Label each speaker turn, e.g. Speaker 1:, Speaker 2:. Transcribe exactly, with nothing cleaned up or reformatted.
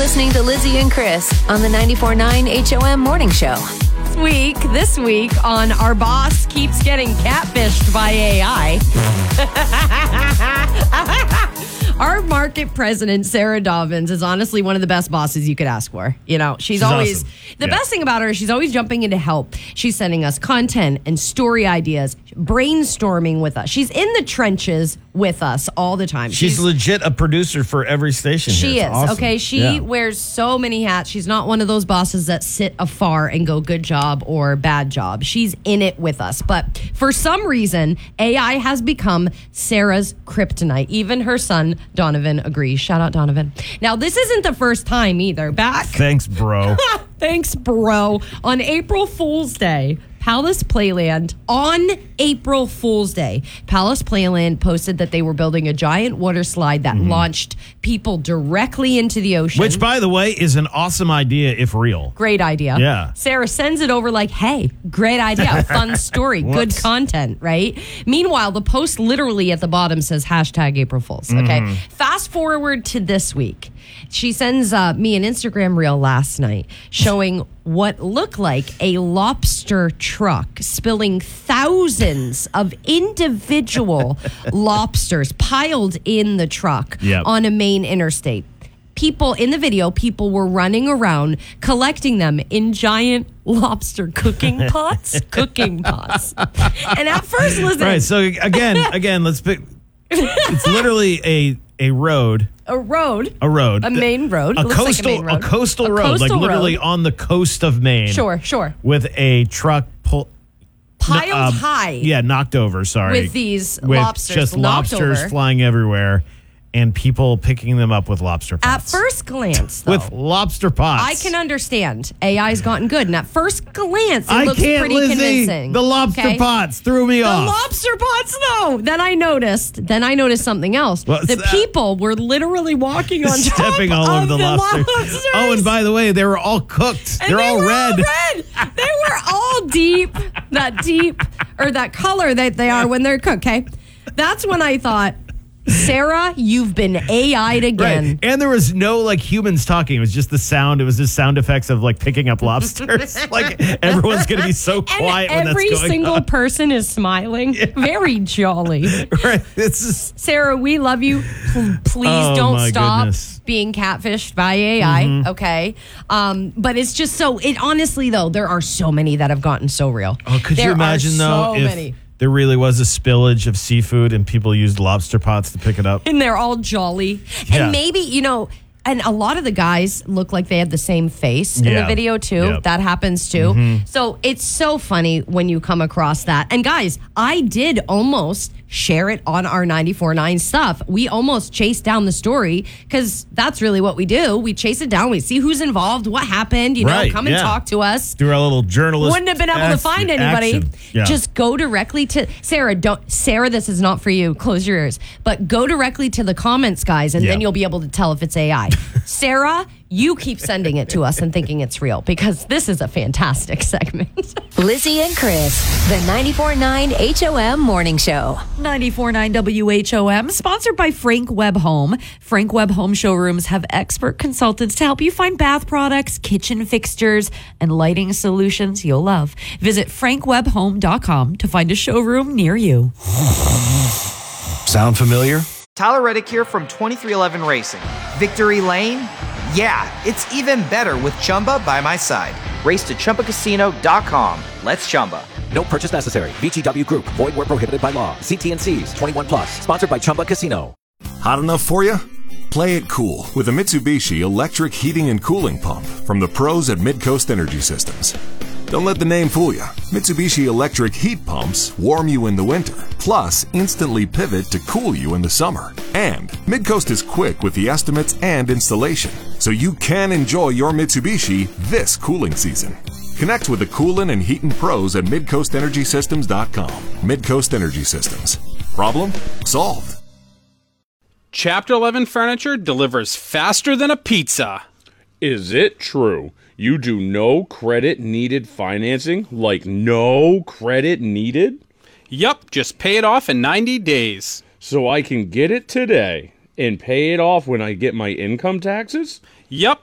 Speaker 1: listening to Lizzie and Chris on the ninety-four point nine H O M Morning Show.
Speaker 2: This week, this week on Our Boss Keeps Getting Catfished by A I. Our market president, Sarah Dobbins, is honestly one of the best bosses you could ask for. You know, she's,
Speaker 3: She's
Speaker 2: always,
Speaker 3: awesome.
Speaker 2: the
Speaker 3: Yeah.
Speaker 2: best thing about her is she's always jumping in to help. She's sending us content and story ideas, brainstorming with us. She's in the trenches with us all the time.
Speaker 3: She's, legit a producer for every station.
Speaker 2: She
Speaker 3: here.
Speaker 2: is,
Speaker 3: It's awesome.
Speaker 2: okay? She
Speaker 3: Yeah.
Speaker 2: wears so many hats. She's not one of those bosses that sit afar and go good job or bad job. She's in it with us. But for some reason, A I has become Sarah's kryptonite. Even her son, Donovan, agrees. Shout out, Donovan. Now, this isn't the first time either. Back...
Speaker 3: Thanks, bro.
Speaker 2: Thanks, bro. On April Fool's Day, Palace Playland, on April Fool's Day, Palace Playland posted that they were building a giant water slide that mm-hmm. launched people directly into the ocean.
Speaker 3: Which, by the way, is an awesome idea if real.
Speaker 2: Great idea.
Speaker 3: Yeah.
Speaker 2: Sarah sends it over like, hey, great idea, fun story, good content, right? Meanwhile, the post literally at the bottom says hashtag April Fools, okay? Mm. Fast forward to this week. She sends uh, me an Instagram reel last night showing what looked like a lobster truck spilling thousands of individual lobsters piled in the truck
Speaker 3: yep.
Speaker 2: on a main interstate. People in the video, people were running around collecting them in giant lobster cooking pots, cooking pots. And at first, listen.
Speaker 3: Right. So again, again, let's pick. It's literally a a road.
Speaker 2: A road.
Speaker 3: A road.
Speaker 2: A main road.
Speaker 3: A
Speaker 2: It looks
Speaker 3: coastal
Speaker 2: like a, main road.
Speaker 3: a coastal
Speaker 2: a
Speaker 3: road,
Speaker 2: coastal
Speaker 3: like literally
Speaker 2: road.
Speaker 3: on the coast of Maine.
Speaker 2: Sure, sure.
Speaker 3: With a truck pull
Speaker 2: piled
Speaker 3: uh,
Speaker 2: high.
Speaker 3: Yeah, knocked over, sorry.
Speaker 2: With these
Speaker 3: with
Speaker 2: lobsters
Speaker 3: just
Speaker 2: knocked
Speaker 3: lobsters
Speaker 2: over.
Speaker 3: flying everywhere and people picking them up with lobster
Speaker 2: At
Speaker 3: pots.
Speaker 2: first glance, though,
Speaker 3: with lobster pots.
Speaker 2: I can understand A I's gotten good, and at first glance, it
Speaker 3: I
Speaker 2: looks
Speaker 3: can't,
Speaker 2: pretty
Speaker 3: Lizzie.
Speaker 2: convincing.
Speaker 3: The lobster
Speaker 2: okay?
Speaker 3: pots threw me
Speaker 2: The
Speaker 3: off.
Speaker 2: lobster pots, though. Then I noticed. Then I noticed something else.
Speaker 3: What's
Speaker 2: the
Speaker 3: that?
Speaker 2: people were literally walking on
Speaker 3: stepping
Speaker 2: top
Speaker 3: all over
Speaker 2: of
Speaker 3: the,
Speaker 2: the
Speaker 3: lobsters.
Speaker 2: lobsters.
Speaker 3: Oh, and by the way, they were all cooked.
Speaker 2: And
Speaker 3: They're
Speaker 2: they
Speaker 3: all
Speaker 2: were
Speaker 3: red.
Speaker 2: All red. They were all deep, that deep, or that color that they are when they're cooked, okay? That's when I thought, Sarah, you've been A I'd again.
Speaker 3: Right. And there was no like humans talking. It was just the sound. It was just sound effects of like picking up lobsters. Like everyone's going to be so quiet
Speaker 2: and
Speaker 3: when that's
Speaker 2: every
Speaker 3: going
Speaker 2: single
Speaker 3: on.
Speaker 2: person is smiling. Yeah. Very jolly.
Speaker 3: Right. This is
Speaker 2: Sarah, we love you. P- please
Speaker 3: oh,
Speaker 2: don't
Speaker 3: my
Speaker 2: stop
Speaker 3: goodness.
Speaker 2: being catfished by A I,
Speaker 3: Mm-hmm.
Speaker 2: okay? Um, but it's just so, it honestly, though, there are so many that have gotten so real.
Speaker 3: Oh, could
Speaker 2: there
Speaker 3: you imagine,
Speaker 2: are
Speaker 3: though,
Speaker 2: so
Speaker 3: if
Speaker 2: many.
Speaker 3: there really was a spillage of seafood and people used lobster pots to pick it up?
Speaker 2: And they're all jolly.
Speaker 3: Yeah.
Speaker 2: And maybe, you know, and a lot of the guys look like they have the same face in
Speaker 3: Yeah.
Speaker 2: the video, too.
Speaker 3: Yep.
Speaker 2: That happens, too.
Speaker 3: Mm-hmm.
Speaker 2: So it's so funny when you come across that. And guys, I did almost share it on our ninety-four point nine stuff. We almost chased down the story because that's really what we do. We chase it down. We see who's involved, what happened, you know,
Speaker 3: Right,
Speaker 2: come and
Speaker 3: yeah.
Speaker 2: talk to us.
Speaker 3: Through our little journalist.
Speaker 2: Wouldn't have been able to
Speaker 3: action-
Speaker 2: find anybody.
Speaker 3: action. Yeah.
Speaker 2: Just go directly to Sarah. Don't Sarah. This is not for you. Close your ears. But go directly to the comments, guys, and
Speaker 3: Yeah.
Speaker 2: then you'll be able to tell if it's A I. Sarah, you keep sending it to us and thinking it's real because this is a fantastic segment.
Speaker 1: Lizzie and Chris, the ninety-four point nine H O M Morning Show.
Speaker 4: ninety-four point nine W H O M, sponsored by Frank Webb Home. Frank Webb Home showrooms have expert consultants to help you find bath products, kitchen fixtures, and lighting solutions you'll love. Visit frank webb home dot com to find a showroom near you.
Speaker 5: Sound familiar?
Speaker 6: Tyler Reddick here from twenty-three eleven Racing. Victory Lane? Yeah, it's even better with Chumba by my side. Race to Chumba Casino dot com. Let's Chumba.
Speaker 7: No purchase necessary. V G W Group. Void where prohibited by law. See T and C's. twenty-one plus. Sponsored by Chumba Casino.
Speaker 8: Hot enough for you? Play it cool with a Mitsubishi electric heating and cooling pump from the pros at Midcoast Energy Systems. Don't let the name fool you. Mitsubishi electric heat pumps warm you in the winter, plus instantly pivot to cool you in the summer. And Midcoast is quick with the estimates and installation, so you can enjoy your Mitsubishi this cooling season. Connect with the coolin' and heatin' pros at midcoast energy systems dot com. Midcoast Energy Systems. Problem solved.
Speaker 9: Chapter eleven Furniture delivers faster than a pizza.
Speaker 10: Is it true? You do no credit needed financing? Like no credit needed?
Speaker 9: Yup, just pay it off in ninety days.
Speaker 10: So I can get it today and pay it off when I get my income taxes?
Speaker 9: Yup,